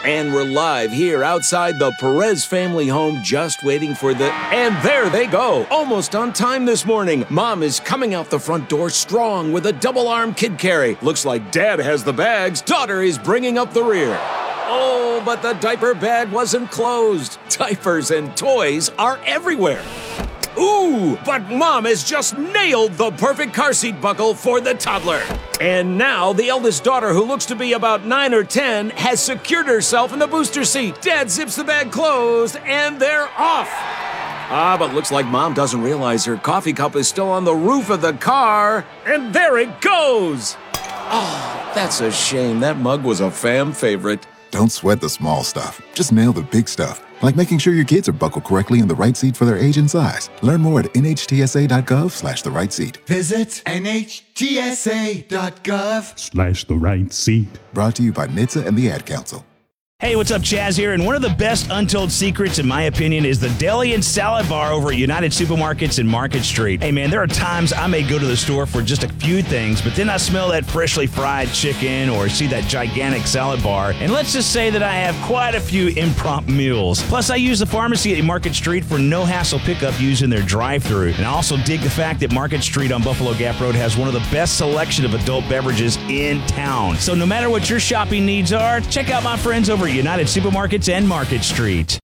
And we're live here outside the Perez family home, just waiting for And there they go, almost on time this morning. Mom is coming out the front door strong with a double-arm kid carry. Looks like Dad has the bags. Daughter is bringing up the rear. Oh, but the diaper bag wasn't closed. Diapers and toys are everywhere. Ooh, but Mom has just nailed the perfect car seat buckle for the toddler. And now the eldest daughter, who looks to be about 9 or 10, has secured herself in the booster seat. Dad zips the bag closed, and they're off. But looks like Mom doesn't realize her coffee cup is still on the roof of the car. And there it goes. Oh, that's a shame. That mug was a fam favorite. Don't sweat the small stuff. Just nail the big stuff. Like making sure your kids are buckled correctly in the right seat for their age and size. Learn more at nhtsa.gov/the right seat. Visit nhtsa.gov/the right seat. Brought to you by NHTSA and the Ad Council. Hey, what's up, Chaz here? And one of the best untold secrets, in my opinion, is the Deli and Salad Bar over at United Supermarkets in Market Street. Hey, man, there are times I may go to the store for just a few things, but then I smell that freshly fried chicken or see that gigantic salad bar, and let's just say that I have quite a few impromptu meals. Plus, I use the pharmacy at Market Street for no-hassle pickup using their drive-thru. And I also dig the fact that Market Street on Buffalo Gap Road has one of the best selection of adult beverages in town. So no matter what your shopping needs are, check out my friends over United Supermarkets and Market Street.